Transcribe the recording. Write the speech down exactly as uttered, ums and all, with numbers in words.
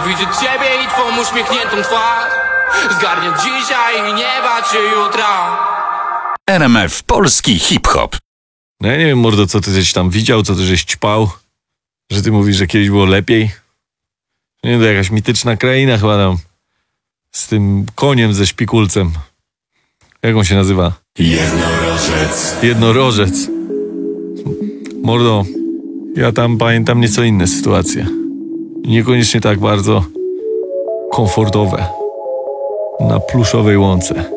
widzieć ciebie i twą uśmiechniętą twarz. Zgarnie dzisiaj i nie bać się jutra. R M F Polski Hip-Hop. No ja nie wiem, mordo, co ty żeś tam widział, co ty żeś ćpał, że ty mówisz, że kiedyś było lepiej. Nie, to jakaś mityczna kraina chyba tam z tym koniem ze szpikulcem. Jak on się nazywa? Jednorożec. Jednorożec. Mordo, ja tam pamiętam nieco inne sytuacje. Niekoniecznie tak bardzo komfortowe. Na pluszowej łące.